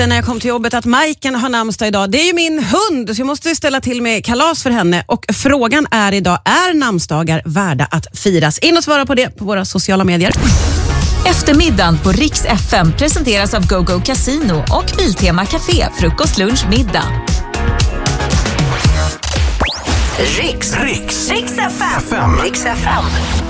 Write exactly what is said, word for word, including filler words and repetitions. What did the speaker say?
När jag kom till jobbet att Majken har namnsdag idag. Det är ju min hund, så jag måste ställa till med kalas för henne. Och frågan är idag, är namnsdagar värda att firas? In och svara på det på våra sociala medier. Eftermiddagen på Riks F M presenteras av GoGo Casino och Biltema Café, frukost, lunch, middag. Riks. Riks. Riks F M. Riks F M.